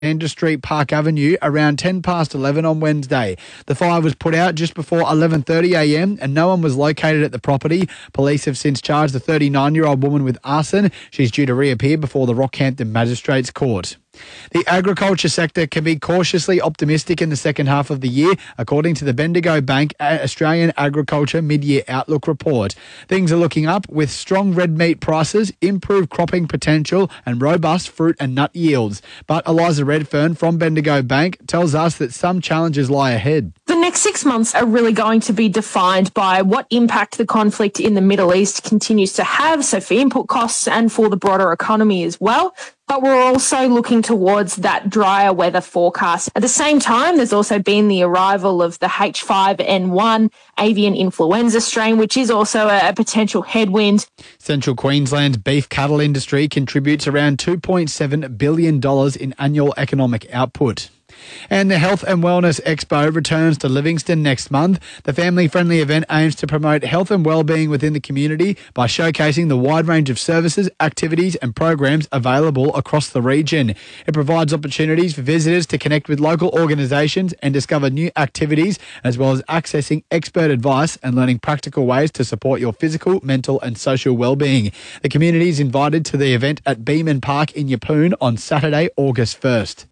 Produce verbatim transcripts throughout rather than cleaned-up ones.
Alexander Street, Park Avenue, around ten past eleven on Wednesday. The fire was put out just before eleven thirty a m and no one was located at the property. Police have since charged the thirty-nine-year-old woman with arson. She's due to reappear before the Rockhampton Magistrates Court. The agriculture sector can be cautiously optimistic in the second half of the year, according to the Bendigo Bank Australian Agriculture Mid-Year Outlook Report. Things are looking up with strong red meat prices, improved cropping potential and robust fruit and nut yields. But Eliza Redfern from Bendigo Bank tells us that some challenges lie ahead. The next six months are really going to be defined by what impact the conflict in the Middle East continues to have, so for input costs and for the broader economy as well. But we're also looking towards that drier weather forecast. At the same time, there's also been the arrival of the H five N one avian influenza strain, which is also a, a potential headwind. Central Queensland's beef cattle industry contributes around two point seven billion dollars in annual economic output. And the Health and Wellness Expo returns to Livingston next month. The family-friendly event aims to promote health and well-being within the community by showcasing the wide range of services, activities and programs available across the region. It provides opportunities for visitors to connect with local organisations and discover new activities, as well as accessing expert advice and learning practical ways to support your physical, mental and social well-being. The community is invited to the event at Beeman Park in Yeppoon on Saturday, August first.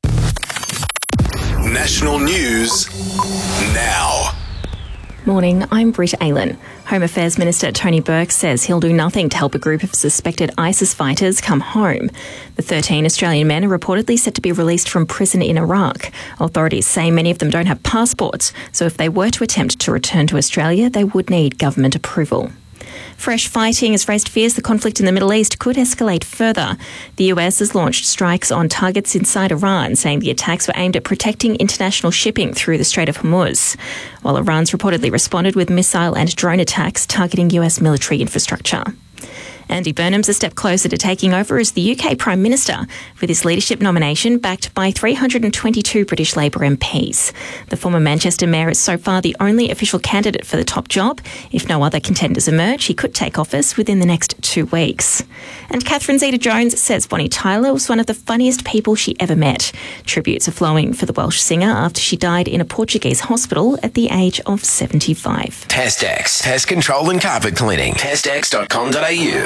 National News now. Morning, I'm Britt Aylan. Home Affairs Minister Tony Burke says he'll do nothing to help a group of suspected ISIS fighters come home. The thirteen Australian men are reportedly set to be released from prison in Iraq. Authorities say many of them don't have passports, so if they were to attempt to return to Australia, they would need government approval. Fresh fighting has raised fears the conflict in the Middle East could escalate further. The U S has launched strikes on targets inside Iran, saying the attacks were aimed at protecting international shipping through the Strait of Hormuz, while Iran's reportedly responded with missile and drone attacks targeting U S military infrastructure. Andy Burnham's a step closer to taking over as the U K Prime Minister, with his leadership nomination backed by three hundred twenty-two British Labour M Ps. The former Manchester Mayor is so far the only official candidate for the top job. If no other contenders emerge, he could take office within the next two weeks. And Catherine Zeta-Jones says Bonnie Tyler was one of the funniest people she ever met. Tributes are flowing for the Welsh singer after she died in a Portuguese hospital at the age of seventy-five. Pestex, pest control and carpet cleaning. pestex dot com dot a u.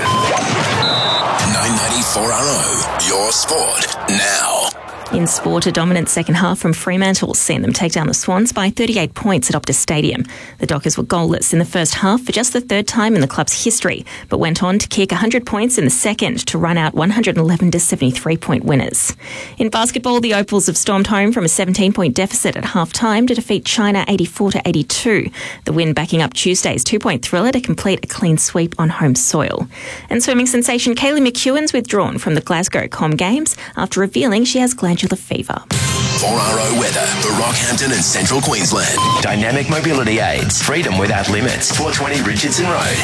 nine ninety-four R O, your sport now. In sport, a dominant second half from Fremantle seen them take down the Swans by thirty-eight points at Optus Stadium. The Dockers were goalless in the first half for just the third time in the club's history, but went on to kick one hundred points in the second to run out one hundred eleven to seventy-three point winners. In basketball, the Opals have stormed home from a seventeen point deficit at half-time to defeat China eighty-four to eighty-two. The win backing up Tuesday's two-point thriller to complete a clean sweep on home soil. And swimming sensation Kaylee McEwen's withdrawn from the Glasgow Com Games after revealing she has glandular fever. four R O weather for Rockhampton and Central Queensland. Dynamic mobility aids. Freedom without limits. four twenty Richardson Road.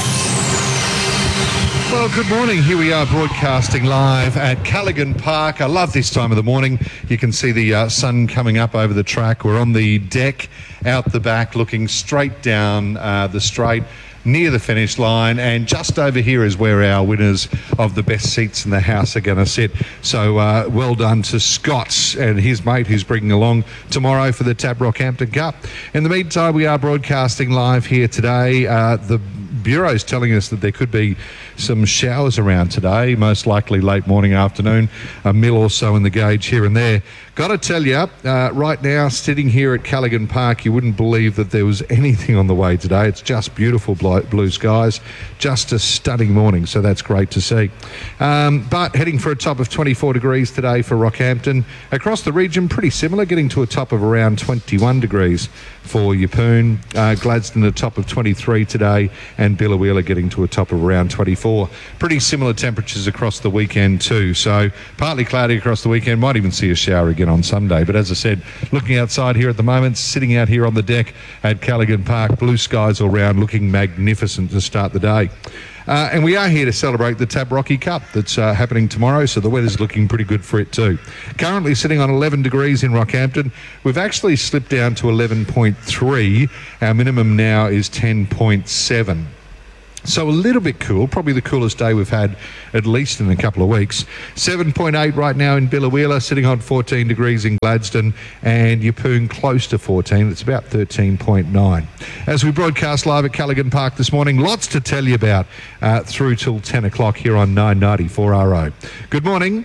Well, good morning. Here we are broadcasting live at Callaghan Park. I love this time of the morning. You can see the uh, sun coming up over the track. We're on the deck out the back looking straight down uh, the straight, near the finish line, and just over here is where our winners of the best seats in the house are going to sit. So uh, well done to Scott and his mate who's bringing along tomorrow for the Tab Rockhampton Cup. In the meantime, we are broadcasting live here today. Uh, the Bureau's telling us that there could be some showers around today, most likely late morning, afternoon, a mil or so in the gauge here and there. Got to tell you, uh, right now, sitting here at Callaghan Park, you wouldn't believe that there was anything on the way today. It's just beautiful blue skies, just a stunning morning, so that's great to see. Um, but heading for a top of twenty-four degrees today for Rockhampton. Across the region, pretty similar, getting to a top of around twenty-one degrees for Yeppoon. Uh, Gladstone a top of twenty-three today, and Biloela getting to a top of around twenty-four. Pretty similar temperatures across the weekend too, so partly cloudy across the weekend. Might even see a shower again on Sunday, but as I said, looking outside here at the moment, sitting out here on the deck at Callaghan Park, blue skies all round, looking magnificent to start the day. Uh, and we are here to celebrate the Tab Rocky Cup that's uh, happening tomorrow, so the weather's looking pretty good for it too. Currently sitting on eleven degrees in Rockhampton. We've actually slipped down to eleven point three. Our minimum now is ten point seven. So a little bit cool, probably the coolest day we've had at least in a couple of weeks. seven point eight right now in Biloela, sitting on fourteen degrees in Gladstone, and Yeppoon close to fourteen. It's about thirteen point nine. As we broadcast live at Callaghan Park this morning, lots to tell you about uh, through till ten o'clock here on nine ninety-four R O. Good morning.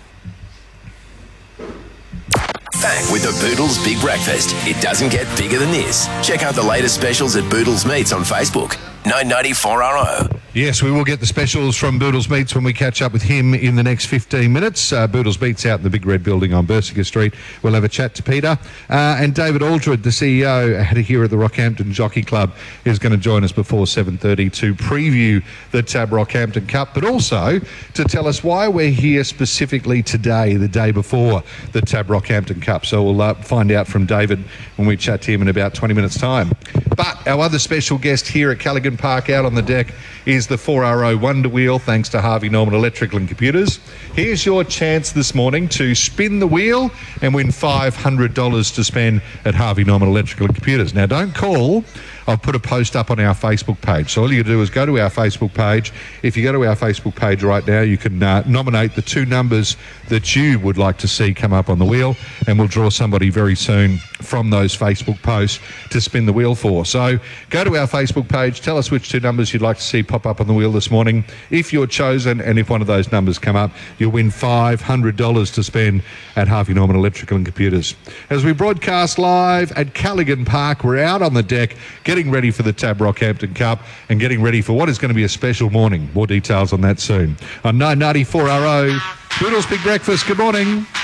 Back with the Boodles Big Breakfast. It doesn't get bigger than this. Check out the latest specials at Boodles Meats on Facebook. nine ninety-four R O. Yes, we will get the specials from Boodles Meats when we catch up with him in the next fifteen minutes. Uh, Boodles Meats out in the Big Red Building on Bersica Street. We'll have a chat to Peter. Uh, and David Aldred, the C E O, had here at the Rockhampton Jockey Club, is going to join us before seven thirty to preview the Tab Rockhampton Cup, but also to tell us why we're here specifically today, the day before the Tab Rockhampton Cup. So we'll uh, find out from David when we chat to him in about twenty minutes' time. But our other special guest here at Callaghan Park out on the deck is the four R O Wonder Wheel, thanks to Harvey Norman Electrical and Computers. Here's your chance this morning to spin the wheel and win five hundred dollars to spend at Harvey Norman Electrical and Computers. Now, don't call. I've put a post up on our Facebook page. So all you do is go to our Facebook page. If you go to our Facebook page right now, you can uh, nominate the two numbers that you would like to see come up on the wheel, and we'll draw somebody very soon from those Facebook posts to spin the wheel for. So go to our Facebook page, tell us which two numbers you'd like to see pop up on the wheel this morning. If you're chosen, and if one of those numbers come up, you'll win five hundred dollars to spend at Harvey Norman Electrical and Computers. As we broadcast live at Callaghan Park, we're out on the deck, getting ready for the Tab Rockhampton Cup and getting ready for what is going to be a special morning. More details on that soon. On nine ninety-four R O, Boodles Big Breakfast, good morning.